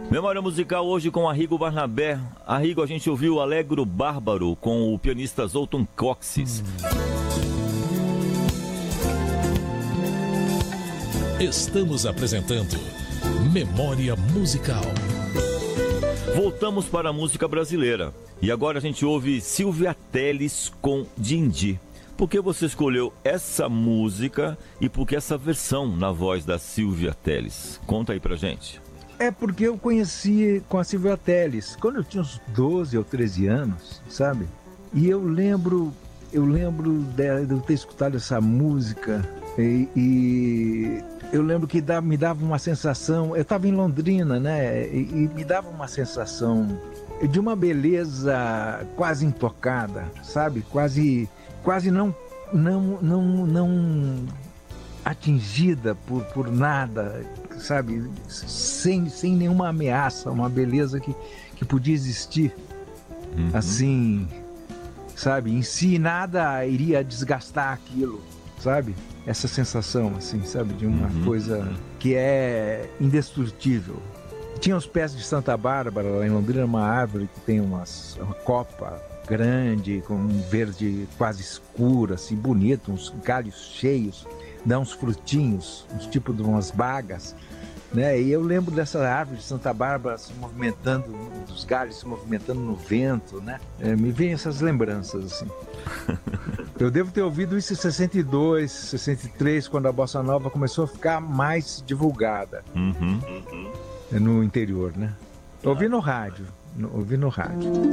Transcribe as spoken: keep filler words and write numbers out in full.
Memória musical hoje com Arrigo Barnabé. Arrigo, a gente ouviu Alegro Bárbaro com o pianista Zoltan Coxis. Estamos apresentando Memória Musical. Voltamos para a música brasileira. E agora a gente ouve Silvia Telles com Dindi. Por que você escolheu essa música e por que essa versão na voz da Silvia Telles? Conta aí pra gente. É porque eu conheci com a Silvia Telles quando eu tinha uns doze ou treze anos, sabe? E eu lembro, eu lembro de, de eu ter escutado essa música e, e eu lembro que dava, me dava uma sensação, eu estava em Londrina, né? E, e me dava uma sensação de uma beleza quase intocada, sabe? Quase, quase não, não, não, não atingida por, por nada, sabe? Sem, sem nenhuma ameaça, uma beleza que, que podia existir, uhum. Assim, sabe? Em si nada iria desgastar aquilo, sabe? Essa sensação, assim, sabe? De uma uhum. coisa que é indestrutível. Tinha os pés de Santa Bárbara, lá em Londrina, uma árvore que tem umas, uma copa grande, com um verde quase escuro, assim, bonito, uns galhos cheios, dá uns frutinhos, uns tipos de umas bagas, né? E eu lembro dessa árvore de Santa Bárbara se movimentando, dos galhos se movimentando no vento, né? É, me vem essas lembranças, assim. Eu devo ter ouvido isso em sessenta e dois, sessenta e três, quando a Bossa Nova começou a ficar mais divulgada. Uhum. Uhum. No interior, né? Ouvi no rádio, ouvi no rádio.